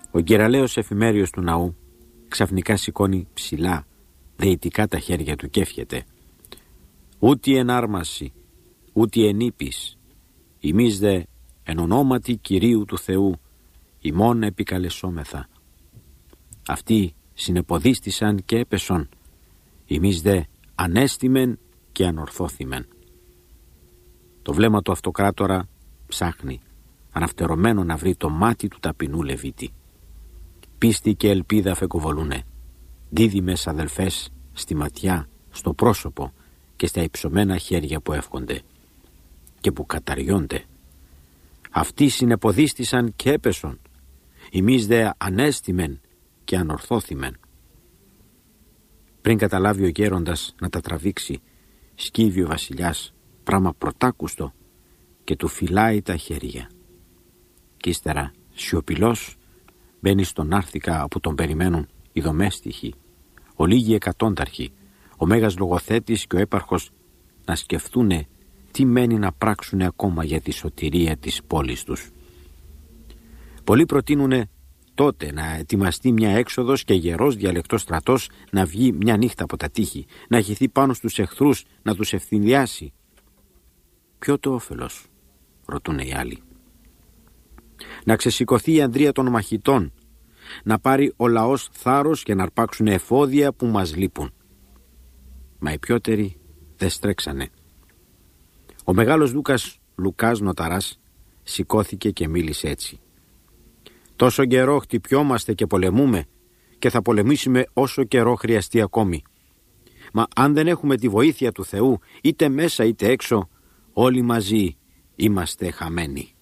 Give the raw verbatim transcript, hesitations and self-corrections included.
Ο γεραλαίος εφημέριος του ναού ξαφνικά σηκώνει ψηλά, δεητικά τα χέρια του και εύχεται. Ούτι εν άρμαση, ούτι εν ύπης, ημείς δε εν ονόματι Κυρίου του Θεού, ημών επικαλεσόμεθα. Αυτοί συνεποδίστησαν και έπεσον, ημείς δε ανέστημεν και ανορθώθημεν. Το βλέμμα του αυτοκράτορα ψάχνει, αναφτερωμένο να βρει το μάτι του ταπεινού Λεβίτη. Πίστη και ελπίδα φεκοβολούνε, δίδυμες αδελφές στη ματιά, στο πρόσωπο και στα υψωμένα χέρια που εύχονται και που καταριώνται. Αυτοί συνεποδίστησαν και έπεσον, ημείς δε ανέστημεν και ανορθώθημεν. Πριν καταλάβει ο γέροντας να τα τραβήξει, σκύβει ο βασιλιάς, πράμα πρωτάκουστο, και του φυλάει τα χέρια. Κι ύστερα, σιωπηλός, μπαίνει στον άρθηκα όπου τον περιμένουν οι δομέστιχοι, ο λίγοι εκατόνταρχοι, ο μέγας λογοθέτης και ο έπαρχος να σκεφτούνε τι μένει να πράξουνε ακόμα για τη σωτηρία της πόλης τους. Πολλοί προτείνουνε τότε να ετοιμαστεί μια έξοδος και γερός διαλεκτός στρατός να βγει μια νύχτα από τα τείχη, να χυθεί πάνω στους εχθρούς, να τους ευθυνδιάσει. Ποιο το όφελος, ρωτούνε οι άλλοι. Να ξεσηκωθεί η ανδρεία των μαχητών, να πάρει ο λαός θάρρος και να αρπάξουν εφόδια που μας λείπουν. Μα οι πιότεροι δεν στρέξανε. Ο μεγάλος δούκας Λουκάς Νοταράς σηκώθηκε και μίλησε έτσι. Τόσο καιρό χτυπιόμαστε και πολεμούμε και θα πολεμήσουμε όσο καιρό χρειαστεί ακόμη. Μα αν δεν έχουμε τη βοήθεια του Θεού, είτε μέσα είτε έξω, όλοι μαζί είμαστε χαμένοι.